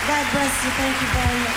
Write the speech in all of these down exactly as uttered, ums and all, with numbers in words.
God bless you. Thank you very much.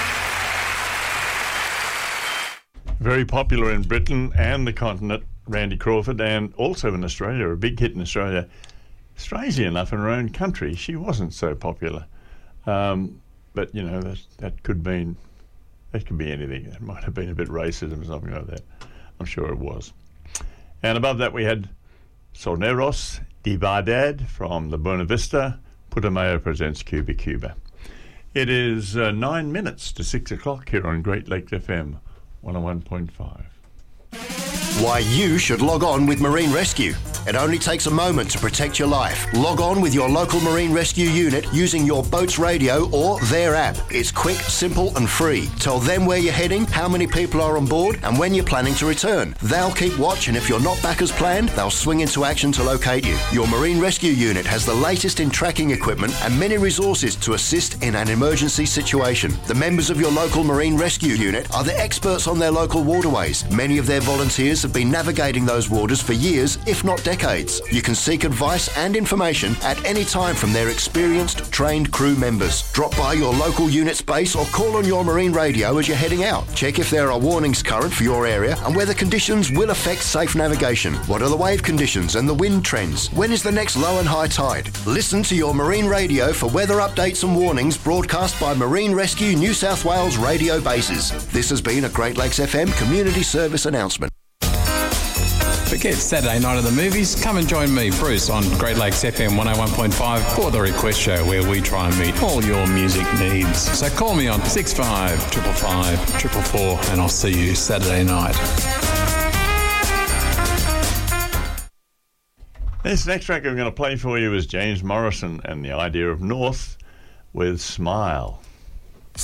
Very popular in Britain and the continent, Randy Crawford, and also in Australia, a big hit in Australia. Strangely enough, in her own country, she wasn't so popular. Um, but, you know, that, that could mean, that could be anything. It might have been a bit racism or something like that. I'm sure it was. And above that, we had Soneros de Verdad from the Buena Vista. Putumayo presents Cuba Cuba. It is uh, nine minutes to six o'clock here on Great Lakes F M one oh one point five. Why you should log on with Marine Rescue. It only takes a moment to protect your life. Log on with your local Marine Rescue unit using your boat's radio or their app. It's quick, simple and free. Tell them where you're heading, how many people are on board and when you're planning to return. They'll keep watch, and if you're not back as planned, they'll swing into action to locate you. Your Marine Rescue unit has the latest in tracking equipment and many resources to assist in an emergency situation. The members of your local Marine Rescue unit are the experts on their local waterways. Many of their volunteers have been navigating those waters for years, if not decades. You can seek advice and information at any time from their experienced, trained crew members. Drop by your local unit's base or call on your marine radio as you're heading out. Check if there are warnings current for your area and whether conditions will affect safe navigation. What are the wave conditions and the wind trends? When is the next low and high tide? Listen to your marine radio for weather updates and warnings broadcast by Marine Rescue New South Wales radio bases. This has been a Great Lakes F M community service announcement. Forget Saturday night at the movies. Come and join me, Bruce, on Great Lakes F M one oh one point five for the Request Show, where we try and meet all your music needs. So call me on six five five five five four four and I'll see you Saturday night. This next track I'm going to play for you is James Morrison and the Idea of North with Smile.